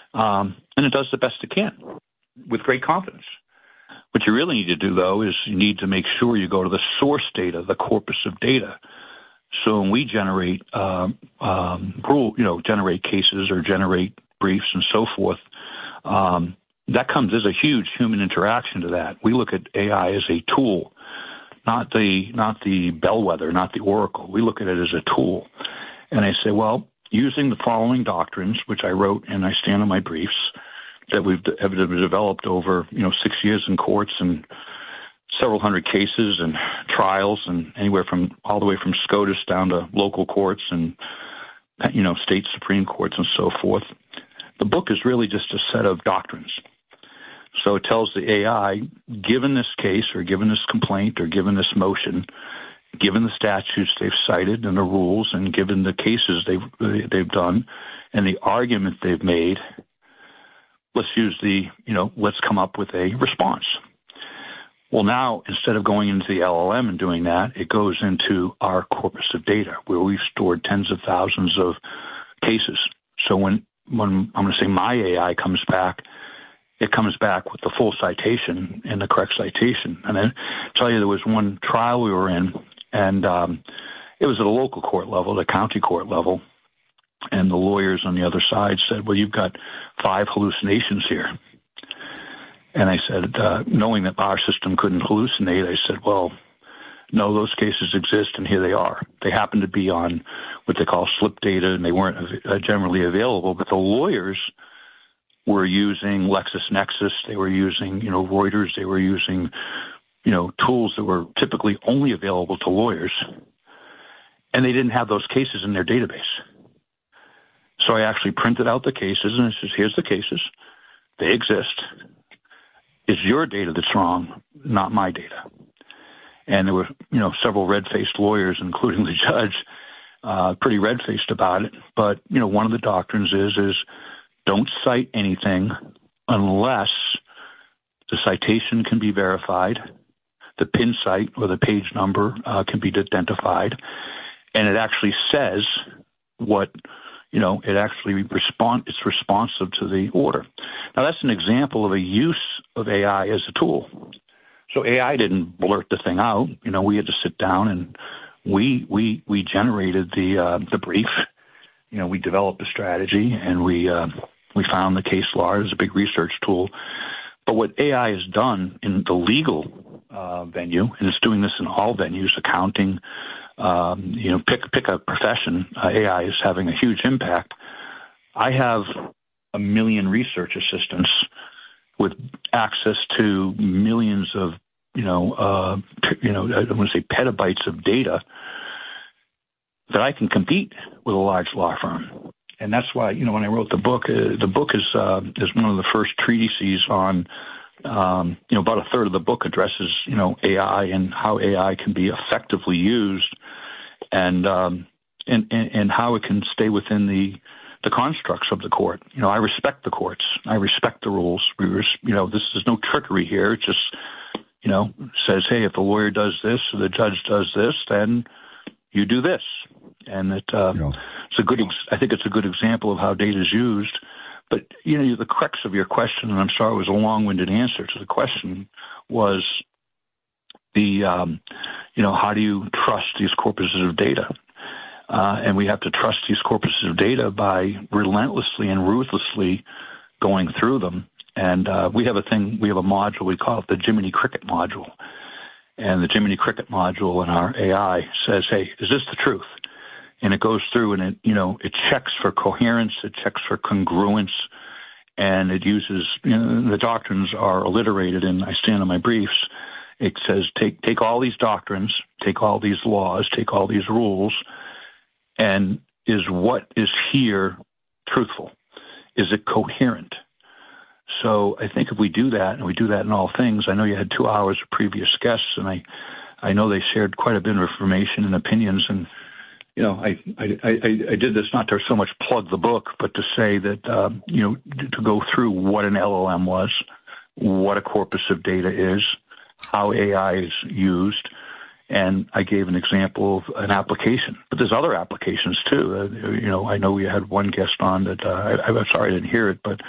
and it does the best it can with great confidence. What you really need to do, though, is you need to make sure you go to the source data, the corpus of data. So when we generate generate cases or generate briefs and so forth, that comes as a huge human interaction to that. We look at AI as a tool, not the bellwether, not the oracle. We look at it as a tool. And I say, well, using the following doctrines, which I wrote and I stand on my briefs, that we've developed over 6 years in courts and several hundred cases and trials, and anywhere from all the way from SCOTUS down to local courts and state Supreme Courts and so forth. The book is really just a set of doctrines. So it tells the AI, given this case or given this complaint or given this motion, given the statutes they've cited and the rules, and given the cases they've done and the argument they've made, let's come up with a response. Well, now, instead of going into the LLM and doing that, it goes into our corpus of data where we've stored tens of thousands of cases. So when I'm going to say my AI comes back, it comes back with the full citation and the correct citation. And I tell you, there was one trial we were in, and it was at a local court level, the county court level, and the lawyers on the other side said, well, you've got 5 hallucinations here. And I said, knowing that our system couldn't hallucinate, I said, well, no, those cases exist, and here they are. They happen to be on what they call slip data, and they weren't generally available. But the lawyers were using LexisNexis. They were using, Reuters. They were using, tools that were typically only available to lawyers. And they didn't have those cases in their database. So I actually printed out the cases, and I said, here's the cases. They exist. It's your data that's wrong, not my data. And there were, several red-faced lawyers, including the judge, pretty red-faced about it. But, one of the doctrines is don't cite anything unless the citation can be verified, the PIN site or the page number can be identified, and it actually says what it actually it's responsive to the order. Now, that's an example of a use of AI as a tool. So AI didn't blurt the thing out. We had to sit down and we generated the brief. We developed a strategy, and we found the case law. It was a big research tool. But what AI has done in the legal venue, and it's doing this in all venues, accounting, pick a profession, AI is having a huge impact. I have 1 million research assistants with access to millions of, I want to say petabytes of data that I can compete with a large law firm. And that's why, when I wrote the book is one of the first treatises on, about a third of the book addresses, AI and how AI can be effectively used, and how it can stay within the constructs of the court. I respect the courts. I respect the rules. This is no trickery here. It just, says, hey, if the lawyer does this or the judge does this, then you do this. And it's I think it's a good example of how data is used. But, the crux of your question, and I'm sorry it was a long-winded answer to the question, was how do you trust these corpuses of data? And we have to trust these corpuses of data by relentlessly and ruthlessly going through them. And we have a module, we call it the Jiminy Cricket module. And the Jiminy Cricket module in our AI says, hey, is this the truth? And it goes through and it checks for coherence, it checks for congruence, and it uses, the doctrines are alliterated, and I stand on my briefs. It says, take all these doctrines, take all these laws, take all these rules, and is what is here truthful? Is it coherent? So I think if we do that, and we do that in all things, I know you had 2 hours of previous guests, and I know they shared quite a bit of information and opinions, and I did this not to so much plug the book, but to say that, to go through what an LLM was, what a corpus of data is, how AI is used, and I gave an example of an application. But there's other applications, too. I know we had one guest on that, I'm sorry I didn't hear it, but